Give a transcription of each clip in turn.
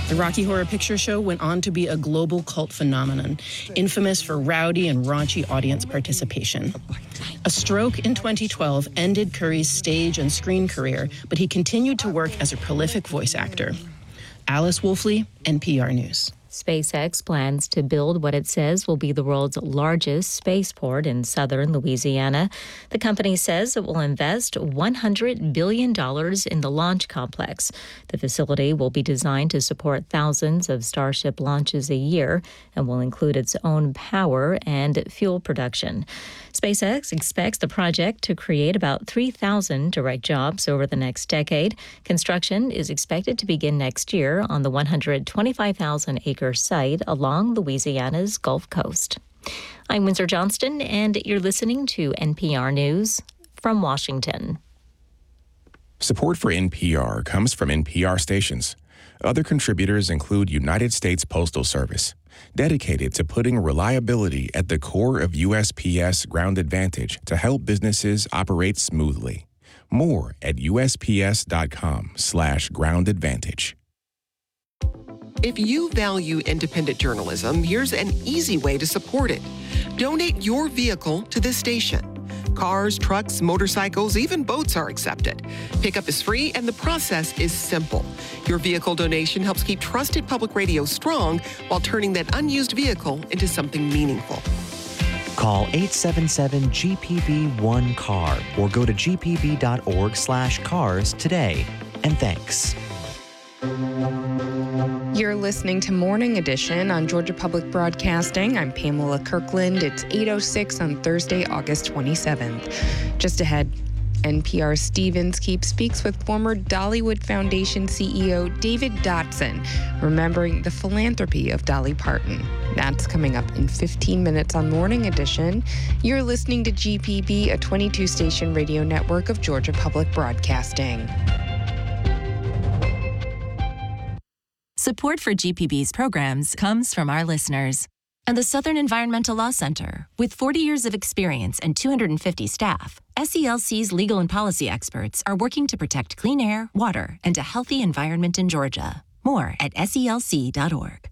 The Rocky Horror Picture Show went on to be a global cult phenomenon, infamous for rowdy and raunchy audience participation. A stroke in 2012 ended Curry's stage and screen career, but he continued to work as a prolific voice actor. Alice Wolfley, NPR News. SpaceX plans to build what it says will be the world's largest spaceport in southern Louisiana. The company says it will invest $100 billion in the launch complex. The facility will be designed to support thousands of Starship launches a year and will include its own power and fuel production. SpaceX expects the project to create about 3,000 direct jobs over the next decade. Construction is expected to begin next year on the 125,000-acre site along Louisiana's Gulf Coast. I'm Windsor Johnston, and you're listening to NPR News from Washington. Support for NPR comes from NPR stations. Other contributors include United States Postal Service, dedicated to putting reliability at the core of USPS Ground Advantage to help businesses operate smoothly. More at USPS.com/Ground Advantage. If you value independent journalism, here's an easy way to support it. Donate your vehicle to this station. Cars, trucks, motorcycles, even boats are accepted. Pickup is free and the process is simple. Your vehicle donation helps keep trusted public radio strong while turning that unused vehicle into something meaningful. Call 877-GPB-1-CAR or go to gpb.org/cars today. And thanks. You're listening to Morning Edition on Georgia Public Broadcasting. I'm Pamela Kirkland. It's 8:06 on Thursday, August 27th. Just ahead, NPR's Steve Inskeep speaks with former Dollywood Foundation CEO David Dotson, remembering the philanthropy of Dolly Parton. That's coming up in 15 minutes on Morning Edition. You're listening to GPB, a 22-station radio network of Georgia Public Broadcasting. Support for GPB's programs comes from our listeners and the Southern Environmental Law Center. With 40 years of experience and 250 staff, SELC's legal and policy experts are working to protect clean air, water, and a healthy environment in Georgia. More at SELC.org.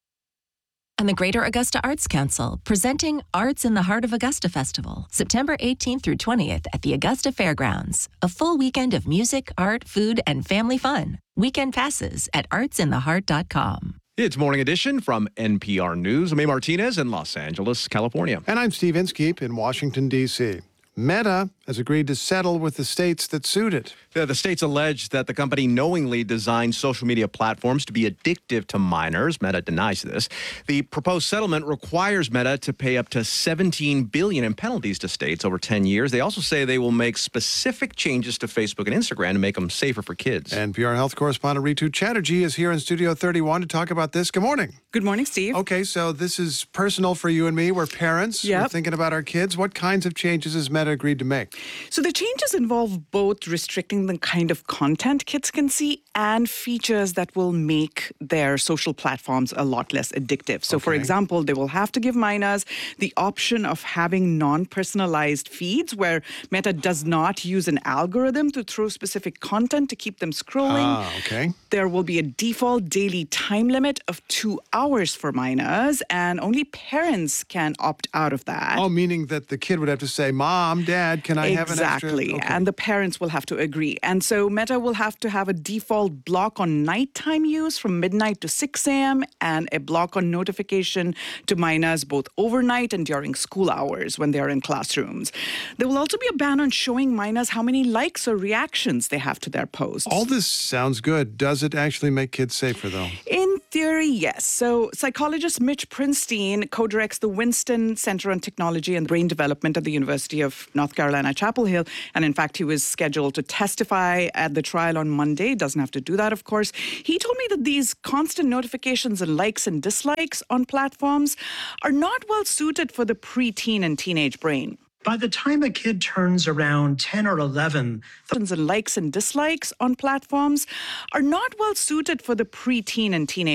And the Greater Augusta Arts Council, presenting Arts in the Heart of Augusta Festival, September 18th through 20th at the Augusta Fairgrounds. A full weekend of music, art, food, and family fun. Weekend passes at artsintheheart.com. It's Morning Edition from NPR News. I'm May Martinez in Los Angeles, California. And I'm Steve Inskeep in Washington, D.C. Meta has agreed to settle with the states that sued it. The states allege that the company knowingly designed social media platforms to be addictive to minors. Meta denies this. The proposed settlement requires Meta to pay up to $17 billion in penalties to states over 10 years. They also say they will make specific changes to Facebook and Instagram to make them safer for kids. NPR health correspondent Ritu Chatterjee is here in Studio 31 to talk about this. Good morning. Good morning, Steve. Okay, so this is personal for you and me. We're parents. Yep. We're thinking about our kids. What kinds of changes has Meta agreed to make? So the changes involve both restricting the kind of content kids can see and features that will make their social platforms a lot less addictive. So, for example, they will have to give minors the option of having non-personalized feeds where Meta does not use an algorithm to throw specific content to keep them scrolling. There will be a default daily time limit of 2 hours for minors, and only parents can opt out of that. Oh, meaning that the kid would have to say, Mom, Dad, can I have an extra? Exactly, and the parents will have to agree. And so Meta will have to have a default block on nighttime use from midnight to 6 a.m. and a block on notification to minors both overnight and during school hours when they are in classrooms. There will also be a ban on showing minors how many likes or reactions they have to their posts. All this sounds good. Does it actually make kids safer, though? In theory, yes. So psychologist Mitch Prinstein co-directs the Winston Center on Technology and Brain Development at the University of North Carolina, Chapel Hill. And in fact, he was scheduled to testify at the trial on Monday. Doesn't have to do that, of course. He told me that these constant notifications and likes and dislikes on platforms are not well suited for the preteen and teenage brain. By the time a kid turns around 10 or 11, and likes and dislikes on platforms are not well suited for the preteen and teenage